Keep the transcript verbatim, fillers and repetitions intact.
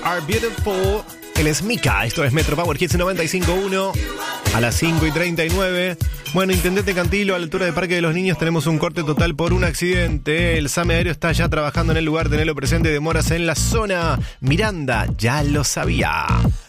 Are Beautiful. Él es Mika, esto es Metro Power Hits noventa y cinco punto uno a las cinco y treinta y nueve. Bueno, Intendente Cantilo, a la altura del Parque de los Niños, tenemos un corte total por un accidente. El SAME aéreo está ya trabajando en el lugar, tenelo presente, demoras en la zona. Miranda, ya lo sabía.